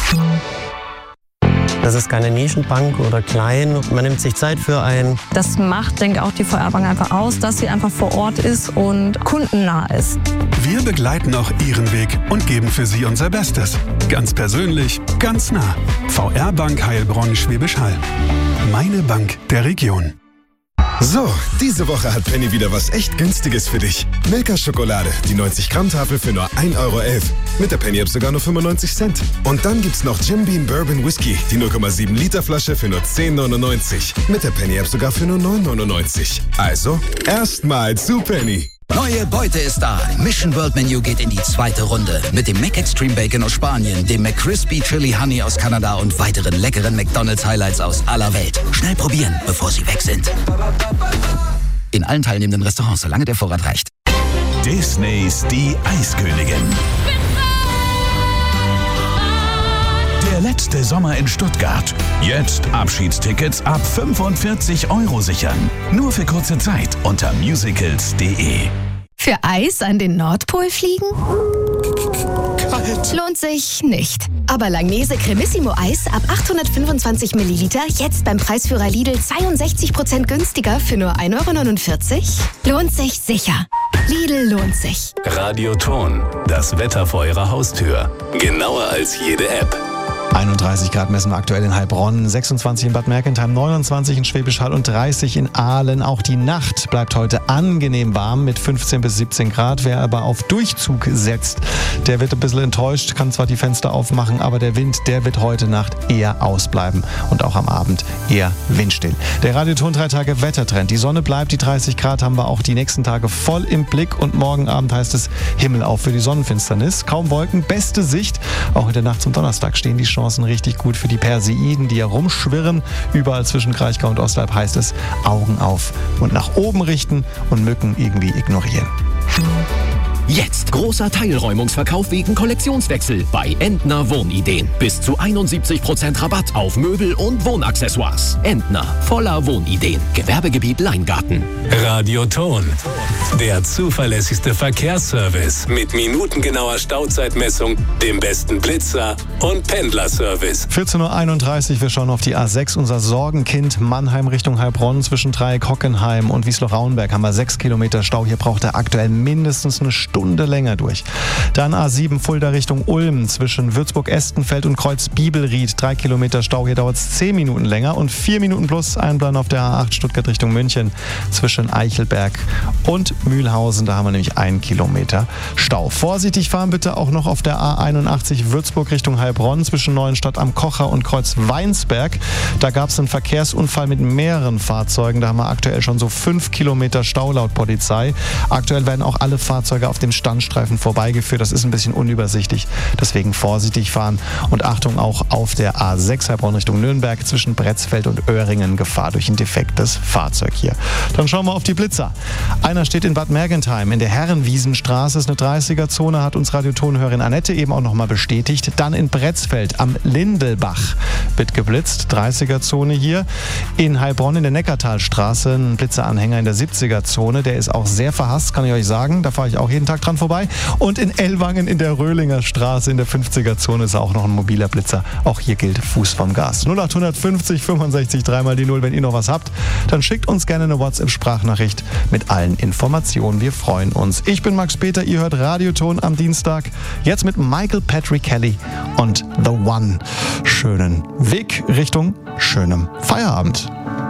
Das ist keine Nischenbank oder klein. Man nimmt sich Zeit für einen. Das macht, denke ich, auch die VR-Bank einfach aus, dass sie einfach vor Ort ist und kundennah ist. Wir begleiten auch Ihren Weg und geben für Sie unser Bestes. Ganz persönlich, ganz nah. VR-Bank Heilbronn-Schwäbisch Hall. Meine Bank der Region. So, diese Woche hat Penny wieder was echt Günstiges für dich. Milka-Schokolade, die 90-Gramm-Tafel für nur 1,11 €. Mit der Penny-App sogar nur 95 Cent. Und dann gibt's noch Jim Beam Bourbon Whisky, die 0,7 Liter Flasche für nur 10,99. Mit der Penny-App sogar für nur 9,99. Also, erstmal zu Penny. Neue Beute ist da. Mission World Menu geht in die zweite Runde. Mit dem Mac Extreme Bacon aus Spanien, dem McCrispy Chili Honey aus Kanada und weiteren leckeren McDonald's Highlights aus aller Welt. Schnell probieren, bevor sie weg sind. In allen teilnehmenden Restaurants, solange der Vorrat reicht. Disneys Die Eiskönigin. Der letzte Sommer in Stuttgart. Jetzt Abschiedstickets ab 45 € sichern. Nur für kurze Zeit unter musicals.de. Für Eis an den Nordpol fliegen? Kalt. Lohnt sich nicht. Aber Langnese Cremissimo Eis ab 825 Milliliter jetzt beim Preisführer Lidl 62% günstiger für nur 1,49 €? Lohnt sich sicher. Lidl lohnt sich. Radioton, das Wetter vor Ihrer Haustür. Genauer als jede App. 31 Grad messen wir aktuell in Heilbronn, 26 in Bad Mergentheim, 29 in Schwäbisch Hall und 30 in Aalen. Auch die Nacht bleibt heute angenehm warm mit 15 bis 17 Grad. Wer aber auf Durchzug setzt, der wird ein bisschen enttäuscht, kann zwar die Fenster aufmachen, aber der Wind, der wird heute Nacht eher ausbleiben und auch am Abend eher windstill. Der Radioton 3 Tage Wettertrend. Die Sonne bleibt, die 30 Grad haben wir auch die nächsten Tage voll im Blick und morgen Abend heißt es Himmel auf für die Sonnenfinsternis. Kaum Wolken, beste Sicht. Auch in der Nacht zum Donnerstag stehen die Chancen richtig gut für die Perseiden, die herumschwirren. Überall zwischen Kraichgau und Ostalb heißt es Augen auf und nach oben richten und Mücken irgendwie ignorieren. Jetzt großer Teilräumungsverkauf wegen Kollektionswechsel bei Entner Wohnideen. Bis zu 71% Rabatt auf Möbel und Wohnaccessoires. Entner, voller Wohnideen. Gewerbegebiet Leingarten. Radioton, der zuverlässigste Verkehrsservice mit minutengenauer Stauzeitmessung, dem besten Blitzer und Pendlerservice. 14:31 Uhr, wir schauen auf die A6, unser Sorgenkind Mannheim Richtung Heilbronn. Zwischen Dreieck Hockenheim und Wiesloch-Rauenberg haben wir 6 Kilometer Stau. Hier braucht er aktuell mindestens eine Stunde länger durch. Dann A7 Fulda Richtung Ulm zwischen Würzburg-Estenfeld und Kreuz-Bibelried. 3 Kilometer Stau, hier dauert es 10 Minuten länger und 4 Minuten plus Einplan auf der A8 Stuttgart Richtung München zwischen Eichelberg und Mühlhausen. Da haben wir nämlich 1 Kilometer Stau. Vorsichtig fahren bitte auch noch auf der A81 Würzburg Richtung Heilbronn zwischen Neuenstadt am Kocher und Kreuz-Weinsberg. Da gab es einen Verkehrsunfall mit mehreren Fahrzeugen. Da haben wir aktuell schon so 5 Kilometer Stau laut Polizei. Aktuell werden auch alle Fahrzeuge auf dem Standstreifen vorbeigeführt. Das ist ein bisschen unübersichtlich. Deswegen vorsichtig fahren und Achtung auch auf der A6 Heilbronn Richtung Nürnberg zwischen Bretzfeld und Öhringen. Gefahr durch ein defektes Fahrzeug hier. Dann schauen wir auf die Blitzer. Einer steht in Bad Mergentheim. In der Herrenwiesenstraße ist eine 30er-Zone, hat uns Radiotonhörerin Annette eben auch nochmal bestätigt. Dann in Bretzfeld am Lindelbach wird geblitzt. 30er-Zone hier. In Heilbronn in der Neckartalstraße ein Blitzeranhänger in der 70er-Zone. Der ist auch sehr verhasst, kann ich euch sagen. Da fahre ich auch jeden Tag dran vorbei. Und in Ellwangen in der Röhlinger Straße in der 50er-Zone ist auch noch ein mobiler Blitzer. Auch hier gilt Fuß vom Gas. 0850 65 3 mal die 0. Wenn ihr noch was habt, dann schickt uns gerne eine WhatsApp-Sprachnachricht mit allen Informationen. Wir freuen uns. Ich bin Max Peter, ihr hört Radioton am Dienstag. Jetzt mit Michael Patrick Kelly und The One. Schönen Weg Richtung schönem Feierabend.